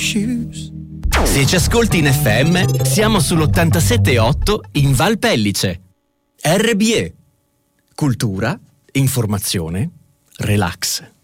shoes. Se ci ascolti in FM, siamo sull'87.8 in Val Pellice. RBE. Cultura, informazione, relax.